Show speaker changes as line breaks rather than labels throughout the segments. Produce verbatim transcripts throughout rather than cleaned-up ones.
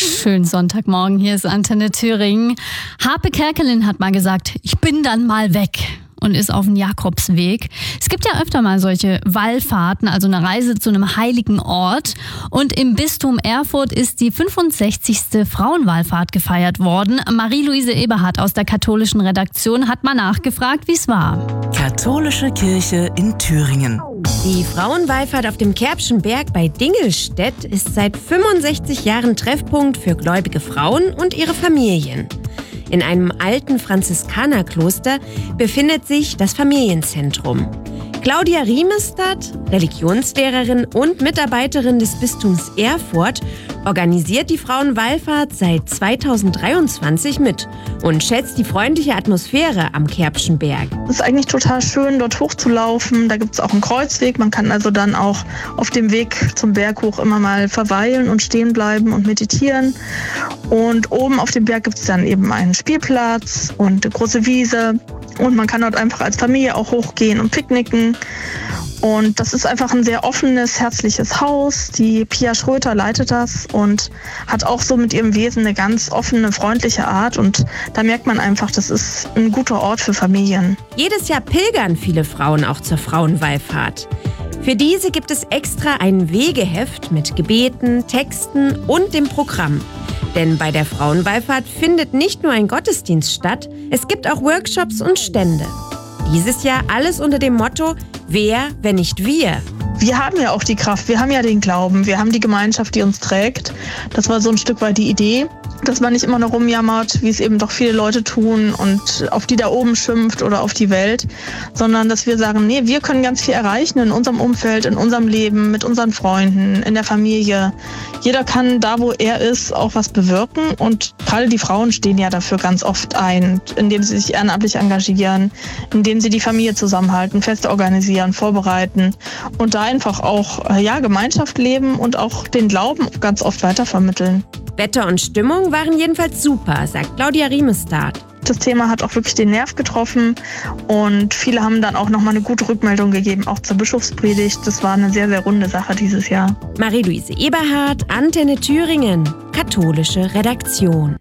Schönen Sonntagmorgen, hier ist Antenne Thüringen. Harpe Kerkeling hat mal gesagt, ich bin dann mal weg und ist auf dem Jakobsweg. Es gibt ja öfter mal solche Wallfahrten, also eine Reise zu einem heiligen Ort. Und im Bistum Erfurt ist die fünfundsechzigste Frauenwallfahrt gefeiert worden. Marie-Louise Eberhardt aus der katholischen Redaktion hat mal nachgefragt, wie es war.
Katholische Kirche in Thüringen.
Die Frauenwallfahrt auf dem Kerbschen Berg bei Dingelstedt ist seit fünfundsechzig Jahren Treffpunkt für gläubige Frauen und ihre Familien. In einem alten Franziskanerkloster befindet sich das Familienzentrum. Claudia Riemestad, Religionslehrerin und Mitarbeiterin des Bistums Erfurt, organisiert die Frauenwallfahrt seit zweitausenddreiundzwanzig mit und schätzt die freundliche Atmosphäre am Kerbschen Berg.
Es ist eigentlich total schön, dort hochzulaufen. Da gibt es auch einen Kreuzweg. Man kann also dann auch auf dem Weg zum Berg hoch immer mal verweilen und stehen bleiben und meditieren. Und oben auf dem Berg gibt es dann eben einen Spielplatz und eine große Wiese. Und man kann dort einfach als Familie auch hochgehen und picknicken. Und das ist einfach ein sehr offenes, herzliches Haus. Die Pia Schröter leitet das und hat auch so mit ihrem Wesen eine ganz offene, freundliche Art. Und da merkt man einfach, das ist ein guter Ort für Familien.
Jedes Jahr pilgern viele Frauen auch zur Frauenwallfahrt. Für diese gibt es extra ein Wegeheft mit Gebeten, Texten und dem Programm. Denn bei der Frauenwallfahrt findet nicht nur ein Gottesdienst statt, es gibt auch Workshops und Stände. Dieses Jahr alles unter dem Motto: Wer, wenn nicht wir?
Wir haben ja auch die Kraft, wir haben ja den Glauben, wir haben die Gemeinschaft, die uns trägt. Das war so ein Stück weit die Idee, dass man nicht immer nur rumjammert, wie es eben doch viele Leute tun und auf die da oben schimpft oder auf die Welt, sondern dass wir sagen, nee, wir können ganz viel erreichen in unserem Umfeld, in unserem Leben, mit unseren Freunden, in der Familie. Jeder kann da, wo er ist, auch was bewirken und gerade die Frauen stehen ja dafür ganz oft ein, indem sie sich ehrenamtlich engagieren, indem sie die Familie zusammenhalten, Feste organisieren, vorbereiten und da einfach auch ja, Gemeinschaft leben und auch den Glauben ganz oft weitervermitteln.
Wetter und Stimmung waren jedenfalls super, sagt Claudia Riemestad.
Das Thema hat auch wirklich den Nerv getroffen und viele haben dann auch nochmal eine gute Rückmeldung gegeben, auch zur Bischofspredigt. Das war eine sehr, sehr runde Sache dieses Jahr.
Marie-Louise Eberhardt, Antenne Thüringen, katholische Redaktion.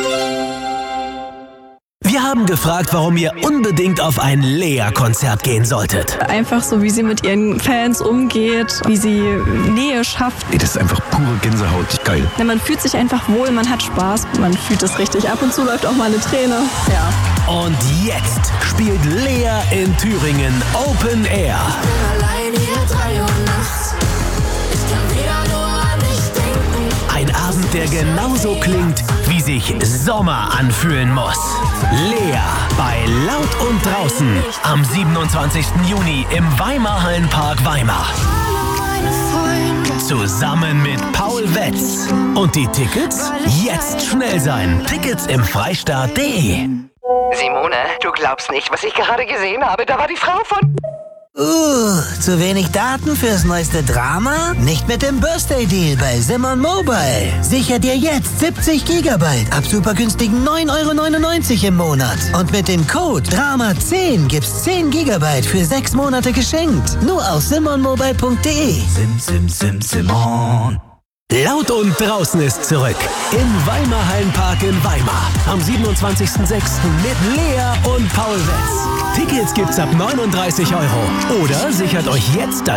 Wir haben gefragt, warum ihr unbedingt auf ein Lea-Konzert gehen solltet.
Einfach so, wie sie mit ihren Fans umgeht, wie sie Nähe schafft.
Ey, das ist einfach pure Gänsehaut, geil.
Ja, man fühlt sich einfach wohl, man hat Spaß, man fühlt es richtig. Ab und zu läuft auch mal eine Träne. Ja.
Und jetzt spielt Lea in Thüringen Open Air.
Ich bin allein hier drei Uhr nachts. Ich kann wieder nur an dich denken.
Ein Abend, der genauso klingt, wie sich Sommer anfühlen muss. Lea bei Laut und Draußen am siebenundzwanzigsten Juni im Weimar-Hallenpark Weimar. Zusammen mit Paul Wetz. Und die Tickets? Jetzt schnell sein. Tickets im Freistaat punkt de.
Simone, du glaubst nicht, was ich gerade gesehen habe. Da war die Frau von...
Uh, zu wenig Daten fürs neueste Drama? Nicht mit dem Birthday Deal bei Simon Mobile. Sicher dir jetzt siebzig Gigabyte ab super günstigen neun Euro neunundneunzig im Monat. Und mit dem Code Drama zehn gibt's zehn Gigabyte für sechs Monate geschenkt. Nur auf simon mobile punkt de.
Sim, sim, sim, Simon. Laut und Draußen ist zurück im Weimar-Hallenpark in Weimar am siebenundzwanzigsten sechsten mit Lea und Paul Wetz. Tickets gibt's ab neununddreißig Euro oder sichert euch jetzt